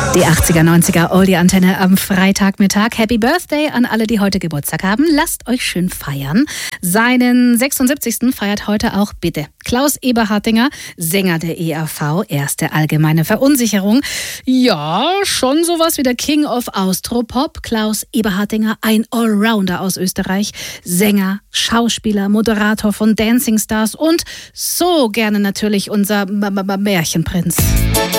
Die 80er, 90er Oldie-Antenne am Freitagmittag. Happy Birthday an alle, die heute Geburtstag haben. Lasst euch schön feiern. Seinen 76. feiert heute auch bitte Klaus Eberhardinger, Sänger der ERV, erste allgemeine Verunsicherung. Ja, schon sowas wie der King of Austropop. Klaus Eberhardinger, ein Allrounder aus Österreich. Sänger, Schauspieler, Moderator von Dancing Stars und so gerne natürlich unser Märchenprinz.